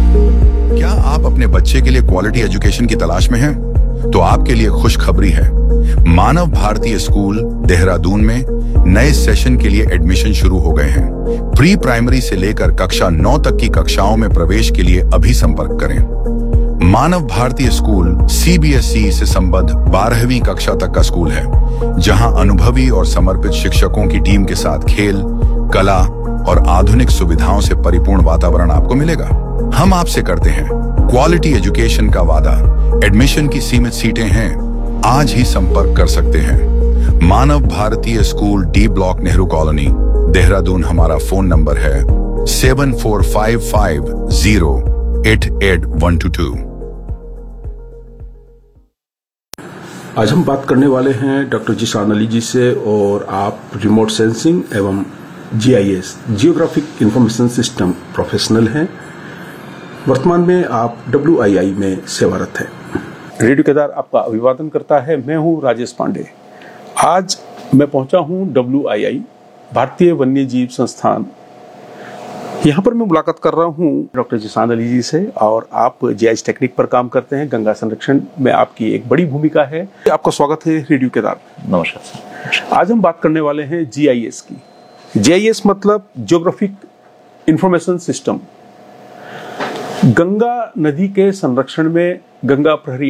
क्या आप अपने बच्चे के लिए क्वालिटी एजुकेशन की तलाश में हैं? तो आपके लिए खुशखबरी है। मानव भारतीय स्कूल देहरादून में नए सेशन के लिए एडमिशन शुरू हो गए हैं। प्री प्राइमरी से लेकर कक्षा 9 तक की कक्षाओं में प्रवेश के लिए अभी संपर्क करें। मानव भारतीय स्कूल CBSE से संबद्ध 12वीं कक्षा तक का स्कूल है, जहां अनुभवी और समर्पित शिक्षकों की टीम के साथ खेल, कला और आधुनिक सुविधाओं से परिपूर्ण वातावरण आपको मिलेगा। हम आपसे करते हैं क्वालिटी एजुकेशन का वादा। एडमिशन की सीमित सीटें हैं, आज ही संपर्क कर सकते हैं। मानव भारतीय school D block Nehru colony Dehradun. हमारा फोन नंबर है 7455088122। आज हम बात करने वाले हैं डॉक्टर जिशान अली जी से, और आप रिमोट सेंसिंग एवं GIS geographic information system professional हैं। वर्तमान में आप WII में सेवारत हैं। रेडियो केदार आपका अभिवादन करता है। मैं हूं राजेश पांडे। आज मैं पहुंचा हूं WII भारतीय वन्य जीव संस्थान। यहाँ पर मैं मुलाकात कर रहा हूँ डॉक्टर जिशान अली जी से, और आप GIS टेक्निक पर काम करते हैं। गंगा संरक्षण में आपकी एक बड़ी भूमिका है। आपका स्वागत है रेडियो केदार। नमस्कार सर। आज हम बात करने वाले हैं GIS की। GIS मतलब जियोग्राफिक इंफॉर्मेशन सिस्टम। गंगा नदी के संरक्षण में गंगा प्रहरी